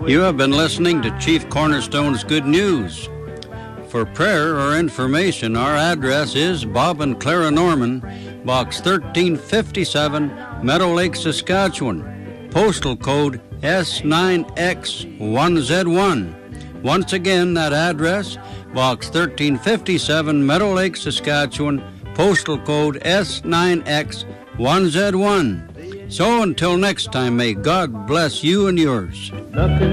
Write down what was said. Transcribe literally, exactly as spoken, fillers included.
You have been listening to Chief Cornerstone's Good News. For prayer or information, our address is Bob and Clara Norman, Box thirteen fifty-seven, Meadow Lake, Saskatchewan. Postal code S nine X one Z one. Once again, that address, Box thirteen fifty-seven, Meadow Lake, Saskatchewan. Postal code S nine X one Z one. So until next time, may God bless you and yours. Nothing